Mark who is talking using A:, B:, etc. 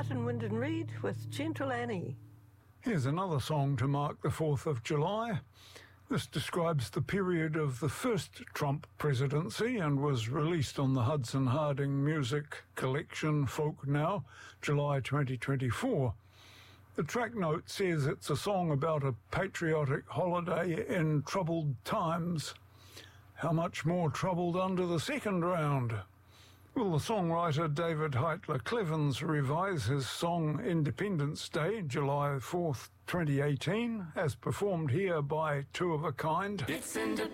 A: Martin Wyndon Reed with Gentle Annie.
B: Here's another song to mark the 4th of July. This describes the period of the first Trump presidency and was released on the Hudson Harding music collection Folk Now, July 2024. The track note says it's a song about a patriotic holiday in troubled times. How much more troubled under the second round? Will the songwriter David Heitler Clevens revise his song Independence Day, July 4th, 2018, as performed here by Two of a Kind?
C: It's Independence